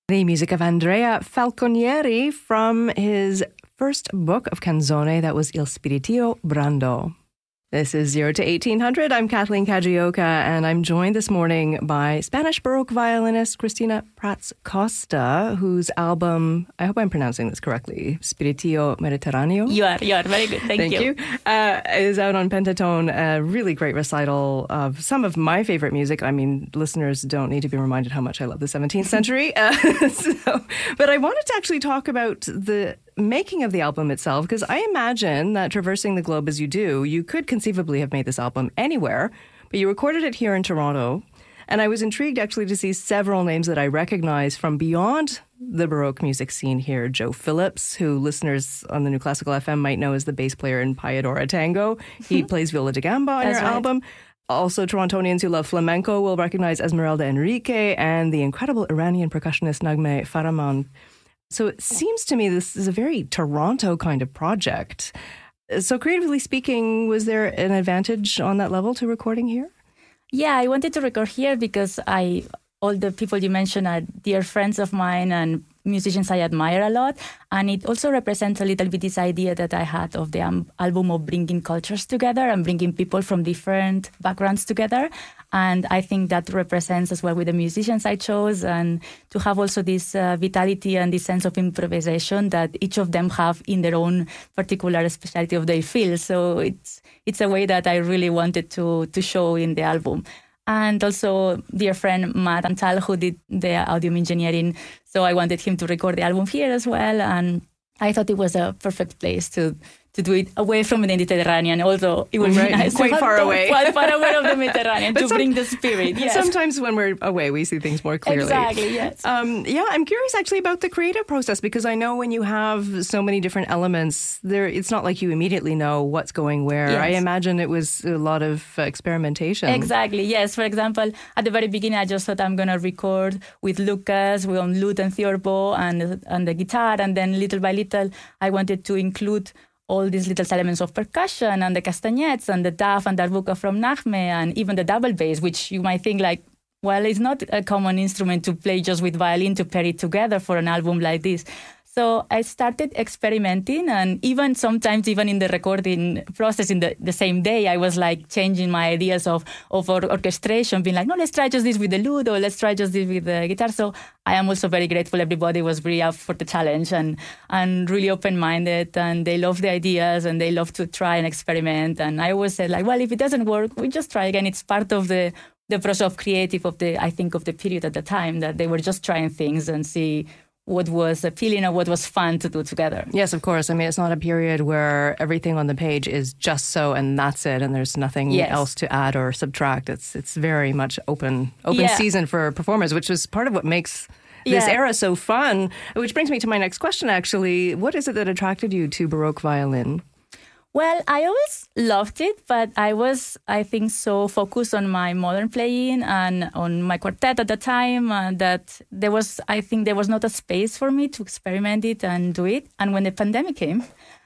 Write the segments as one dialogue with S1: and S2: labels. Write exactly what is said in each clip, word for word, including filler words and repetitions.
S1: The music of Andrea Falconieri from his first book of canzone, that was Il Spiritio Brando. This is zero to eighteen hundred. I'm Kathleen Kajioka, and I'm joined this morning by Spanish Baroque violinist Cristina Prats Costa, whose album, I hope I'm pronouncing this correctly, Spiritio Mediterraneo.
S2: You are, you are. Very good. Thank,
S1: Thank you. you. Uh, is out on Pentatone, a really great recital of some of my favorite music. I mean, listeners don't need to be reminded how much I love the seventeenth century. Uh, so, but I wanted to actually talk about the making of the album itself, because I imagine that traversing the globe as you do, you could conceivably have made this album anywhere, but you recorded it here in Toronto. And I was intrigued actually to see several names that I recognize from beyond the Baroque music scene here. Joe Phillips, who listeners on the New Classical F M might know as the bass player in Payadora Tango. He plays viola da gamba on
S2: That's
S1: your
S2: right.
S1: album. Also, Torontonians who love flamenco will recognize Esmeralda Enrique and the incredible Iranian percussionist Naghmeh Farahmand. So it seems to me this is a very Toronto kind of project. So creatively speaking, was there an advantage on that level to recording here?
S2: Yeah, I wanted to record here because I all the people you mentioned are dear friends of mine and musicians I admire a lot. And it also represents a little bit this idea that I had of the um, album of bringing cultures together and bringing people from different backgrounds together. And I think that represents as well with the musicians I chose, and to have also this uh, vitality and this sense of improvisation that each of them have in their own particular specialty of their field. So it's it's a way that I really wanted to to show in the album. And also dear friend Matt Antal, who did the audio engineering. So I wanted him to record the album here as well. And I thought it was a perfect place to to do it away from the Mediterranean, although it would
S1: right.
S2: be nice
S1: quite
S2: to
S1: far
S2: have
S1: away.
S2: quite far away of the Mediterranean to
S1: some,
S2: bring the spirit. Yes.
S1: Sometimes when we're away, we see things more clearly.
S2: Exactly, yes.
S1: Um, yeah, I'm curious actually about the creative process, because I know when you have so many different elements, there it's not like you immediately know what's going where.
S2: Yes.
S1: I imagine it was a lot of uh, experimentation.
S2: Exactly, yes. For example, at the very beginning, I just thought I'm going to record with Lucas, with on lute and theorbo and, and the guitar. And then little by little, I wanted to include all these little elements of percussion and the castanets and the daf and darbuka from Naghmeh and even the double bass, which you might think like, well, it's not a common instrument to play just with violin to pair it together for an album like this. So I started experimenting, and even sometimes even in the recording process in the, the same day, I was like changing my ideas of, of or- orchestration, being like, no, let's try just this with the lute, or let's try just this with the guitar. So I am also very grateful everybody was really up for the challenge and, and really open-minded, and they love the ideas and they love to try and experiment. And I always said like, well, if it doesn't work, we just try again. It's part of the the process of creative of the, I think, of the period at the time, that they were just trying things and see what was appealing or what was fun to do together.
S1: Yes, of course. I mean, it's not a period where everything on the page is just so and that's it, and there's nothing
S2: yes.
S1: else to add or subtract. It's it's very much open open
S2: yeah.
S1: season for performers, which is part of what makes this
S2: yeah.
S1: era so fun. Which brings me to my next question, actually. What is it that attracted you to Baroque violin?
S2: Well, I always loved it, but I was, I think, so focused on my modern playing and on my quartet at the time uh, that there was, I think there was not a space for me to experiment it and do it. And when the pandemic came,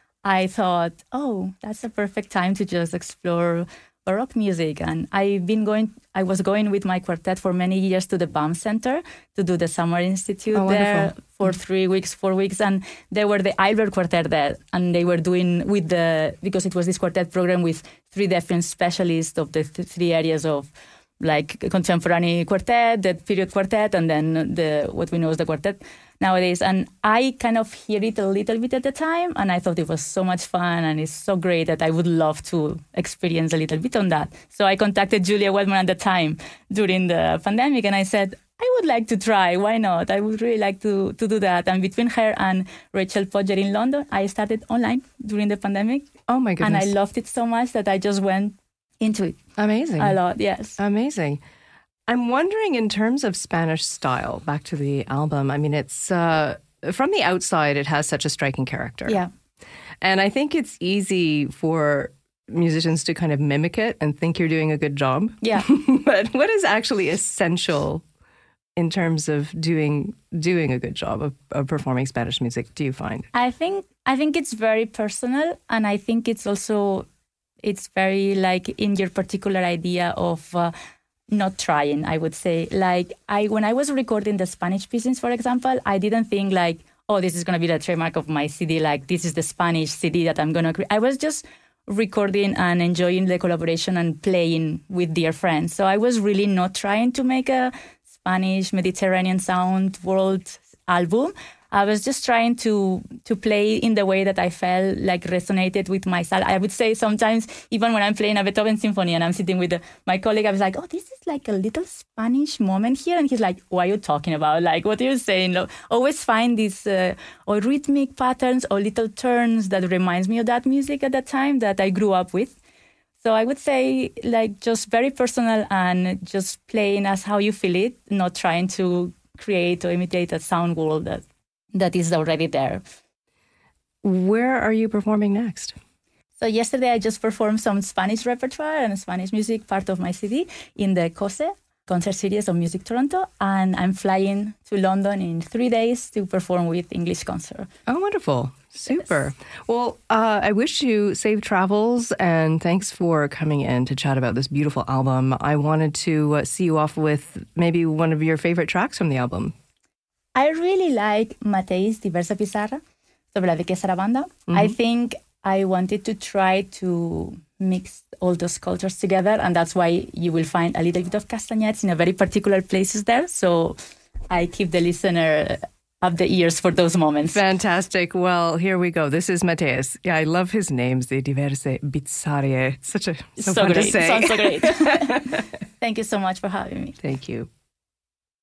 S2: I thought, oh, that's a perfect time to just explore Baroque music. And I've been going, I was going with my quartet for many years to the B A M Center to do the Summer Institute
S1: oh,
S2: there
S1: wonderful.
S2: for three weeks, four weeks. And they were the Eilbert Quartet there. And they were doing with the, because it was this quartet program with three different specialists of the th- three areas of like contemporary quartet, the period quartet, and then the what we know as the quartet nowadays. And I kind of hear it a little bit at the time, and I thought it was so much fun and it's so great that I would love to experience a little bit on that. So I contacted Julia Wellman at the time during the pandemic, and I said, I would like to try. Why not? I would really like to, to do that. And between her and Rachel Podger in London, I started online during the pandemic.
S1: Oh my goodness.
S2: And I loved it so much that I just went into it.
S1: Amazing.
S2: A lot, yes.
S1: Amazing. I'm wondering, in terms of Spanish style, back to the album, I mean, it's, uh, from the outside, it has such a striking character.
S2: Yeah.
S1: And I think it's easy for musicians to kind of mimic it and think you're doing a good job.
S2: Yeah.
S1: But what is actually essential in terms of doing doing a good job of, of performing Spanish music, do you find?
S2: I think I think it's very personal, and I think it's also it's very like in your particular idea of uh, not trying, I would say. Like, I when I was recording the Spanish pieces, for example, I didn't think like, oh, this is going to be the trademark of my C D. Like, this is the Spanish C D that I'm going to create. I was just recording and enjoying the collaboration and playing with dear friends. So I was really not trying to make a Spanish Mediterranean sound world album. I was just trying to to play in the way that I felt like resonated with myself. I would say sometimes, even when I'm playing a Beethoven symphony and I'm sitting with the, my colleague, I was like, oh, this is like a little Spanish moment here. And he's like, what are you talking about? Like, what are you saying? Always find these uh, or rhythmic patterns or little turns that reminds me of that music at that time that I grew up with. So I would say like just very personal and just playing as how you feel it, not trying to create or imitate a sound world that that is already there.
S1: Where are you performing next?
S2: So yesterday I just performed some Spanish repertoire and Spanish music, part of my C D, in the COSE concert series of Music Toronto. And I'm flying to London in three days to perform with English Concert.
S1: Oh, wonderful. Super. Yes. Well, uh, I wish you safe travels, and thanks for coming in to chat about this beautiful album. I wanted to uh, see you off with maybe one of your favorite tracks from the album.
S2: I really like Matei's Diversa Pizarra, sobre la de Sarabanda. Mm-hmm. I think I wanted to try to mix all those cultures together, and that's why you will find a little bit of castanets in a very particular places there. So I keep the listener up the ears for those moments.
S1: Fantastic. Well, here we go. This is Mateus. Yeah, I love his names, the Diverse Bizarre. It's such a so,
S2: so
S1: fun
S2: great.
S1: to say.
S2: Sounds so great. Thank you so much for having me.
S1: Thank you.